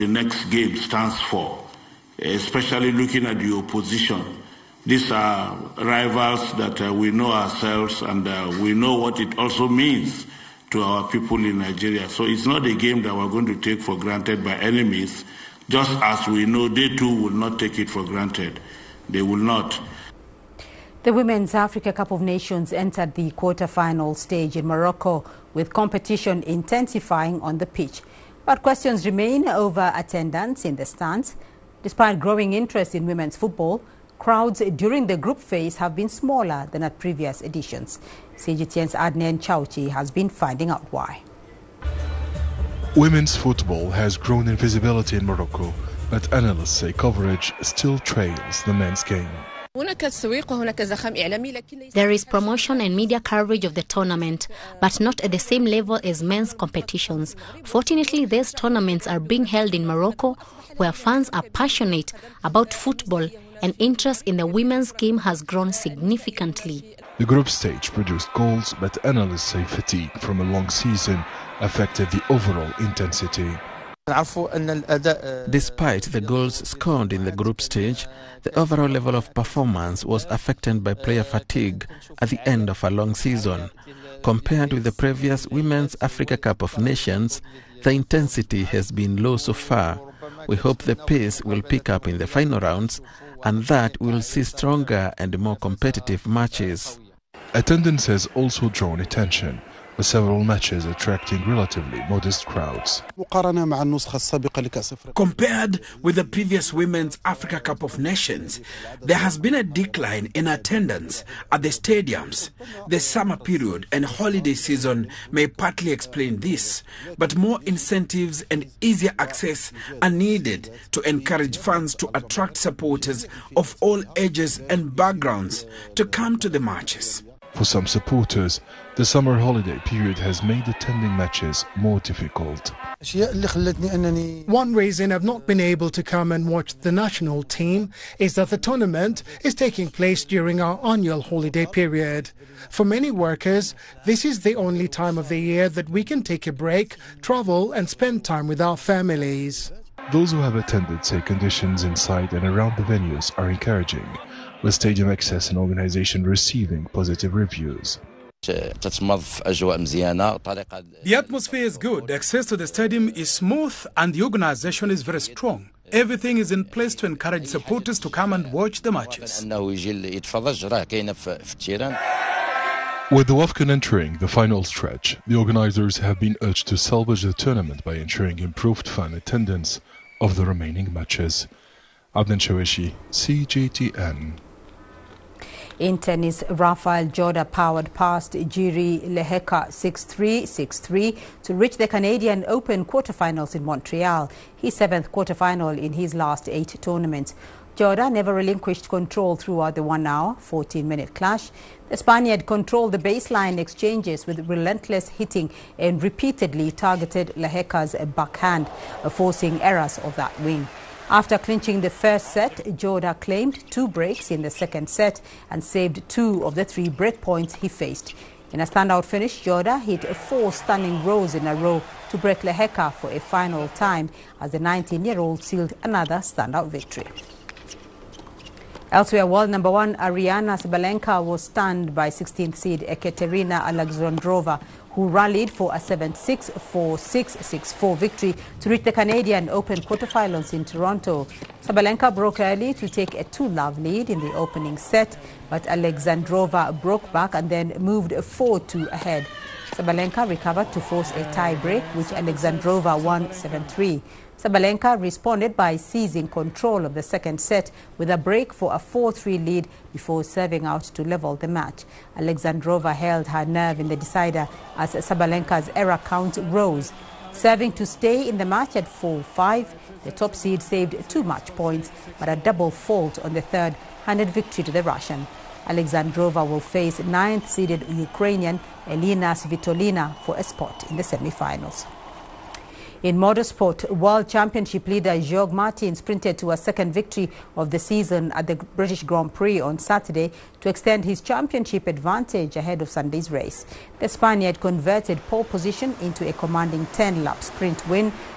the next game stands for, especially looking at the opposition. These are rivals that we know ourselves, and we know what it also means to our people in Nigeria. So it's not a game that we're going to take for granted by any means, just as we know they too will not take it for granted. They will not. The Women's Africa Cup of Nations entered the quarter-final stage in Morocco, with competition intensifying on the pitch. But questions remain over attendance in the stands. Despite growing interest in women's football, crowds during the group phase have been smaller than at previous editions. CGTN's Adnan Chauchi has been finding out why. Women's football has grown in visibility in Morocco, but analysts say coverage still trails the men's game. There is promotion and media coverage of the tournament, but not at the same level as men's competitions. Fortunately, these tournaments are being held in Morocco, where fans are passionate about football, and interest in the women's game has grown significantly. The group stage produced goals, but analysts say fatigue from a long season affected the overall intensity. Despite the goals scored in the group stage, the overall level of performance was affected by player fatigue at the end of a long season. Compared with the previous Women's Africa Cup of Nations, the intensity has been low so far. We hope the pace will pick up in the final rounds, and that we'll see stronger and more competitive matches. Attendance has also drawn attention, with several matches attracting relatively modest crowds. Compared with the previous Women's Africa Cup of Nations, there has been a decline in attendance at the stadiums. The summer period and holiday season may partly explain this, but more incentives and easier access are needed to encourage fans to attract supporters of all ages and backgrounds to come to the matches. For some supporters, the summer holiday period has made attending matches more difficult. One reason I've not been able to come and watch the national team is that the tournament is taking place during our annual holiday period. For many workers, this is the only time of the year that we can take a break, travel and spend time with our families. Those who have attended say conditions inside and around the venues are encouraging, with stadium access and organization receiving positive reviews. The atmosphere is good, access to the stadium is smooth, and the organization is very strong. Everything is in place to encourage supporters to come and watch the matches. With the WAFCON entering the final stretch, the organizers have been urged to salvage the tournament by ensuring improved fan attendance of the remaining matches. Adnan Chauchi, CGTN. In tennis, Rafael Jorda powered past Jiri Lehecka 6-3, 6-3 to reach the Canadian Open quarterfinals in Montreal, his 7th quarterfinal in his last 8 tournaments. Jorda never relinquished control throughout the 1-hour, 14-minute clash. The Spaniard controlled the baseline exchanges with relentless hitting and repeatedly targeted Lehecka's backhand, forcing errors of that wing. After clinching the first set, Jorda claimed 2 breaks in the second set and saved 2 of the 3 break points he faced. In a standout finish, Jorda hit 4 stunning rows in a row to break Lehecka for a final time as the 19-year-old sealed another standout victory. Elsewhere, world number 1 Aryna Sabalenka was stunned by 16th seed Ekaterina Alexandrova, who rallied for a 7-6, 4-6, 6-4 victory to reach the Canadian Open quarterfinals in Toronto. Sabalenka broke early to take a 2-love lead in the opening set, but Alexandrova broke back and then moved 4-2 ahead. Sabalenka recovered to force a tie break, which Alexandrova won 7-3. Sabalenka responded by seizing control of the second set with a break for a 4-3 lead before serving out to level the match. Alexandrova held her nerve in the decider as Sabalenka's error count rose. Serving to stay in the match at 4-5, the top seed saved 2 match points, but a double fault on the third handed victory to the Russian. Alexandrova will face 9th-seeded Ukrainian Elina Svitolina for a spot in the semi-finals. In motorsport, World Championship leader Jorge Martin sprinted to a second victory of the season at the British Grand Prix on Saturday to extend his championship advantage ahead of Sunday's race. The Spaniard converted pole position into a commanding 10-lap sprint win